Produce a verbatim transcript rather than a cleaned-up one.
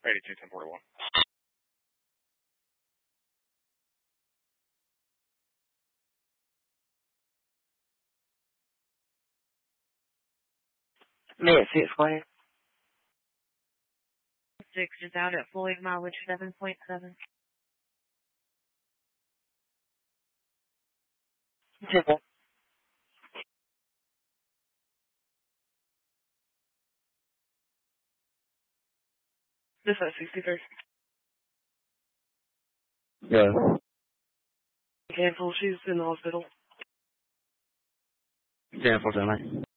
eighty-two, ten forty-one. May six, go ahead. Six is out at Floyd, mileage seven point seven. Simple. This is sixty-three. Yeah. Cancel, she's in the hospital. ten fourteen,